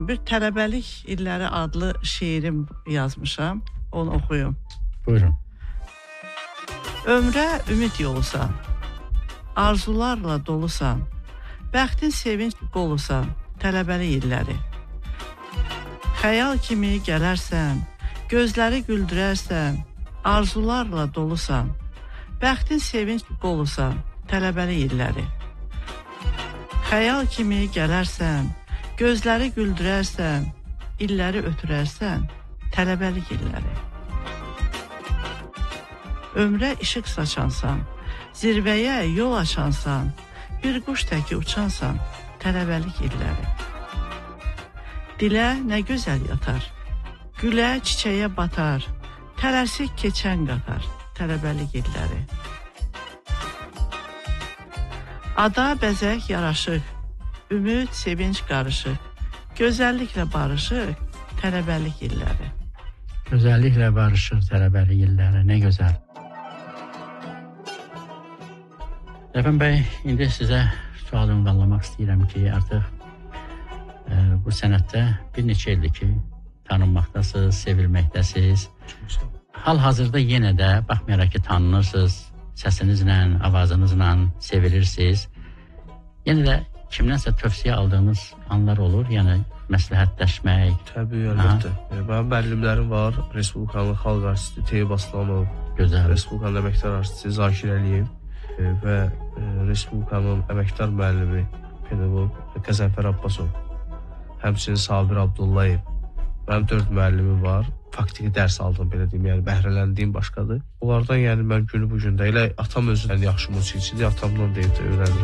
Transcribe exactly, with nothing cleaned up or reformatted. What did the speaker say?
Bir tələbəlik illəri adlı şeirim yazmışam, onu oxuyum. Buyurun. Ömrə ümid yolusan, arzularla dolusan, bəxtin sevinç qolusan, tələbəlik illəri. Xəyal kimi gələrsən, gözləri güldürərsən, arzularla dolusan, bəxtin sevinç qolusan, tələbəlik illəri. Xəyal kimi gələrsən, gözləri güldürərsən, illəri ötürərsən, tələbəlik illəri. Ömrə işıq saçansan, zirvəyə yol açansan, bir quş təki uçansan, tələbəlik illəri. Dilə nə gözəl yatar, gülə çiçəyə batar, tələsik keçən qatar, tələbəlik illəri. Ada bəzək yaraşıq, ümid, sevinç qarışıq, gözəlliklə barışıq, tələbəlik illəri. Gözəlliklə barışıq, tələbəlik illəri, nə gözəl. Rəfəm bəy, indi sizə sualımı ünvanlamaq istəyirəm ki, artıq e, bu sənətdə bir neçə ildir ki, tanınmaqdasınız, sevilməkdəsiniz. Hal-hazırda yenə də, baxmayaraq ki, tanınırsınız, səsinizlə, avazınızla sevilirsiniz. Yenə də kimdənsə tövsiyə aldığınız anlar olur, yəni məsləhətləşmək. Təbii, əlbəttə. Mənim müəllimlərim var, Respublikanın xalq artisti Teyyib Aslanov, Gözəl. Respublikanın əməkdar artisti Zakir Əliyev və Respublikanın əməkdar müəllimi pedaqoq Qəzənfər Abbasov, həmçinin Sabir Abdullayev. Mənim dörd müəllimim var. Faktiki dərs aldım, belə deyim, yəni bəhrələndiyim başqadır. Onlardan yəni mən günü bu gündə elə atam özü yaxşı musiqiçidir, atamdan deyib də öyrənirəm.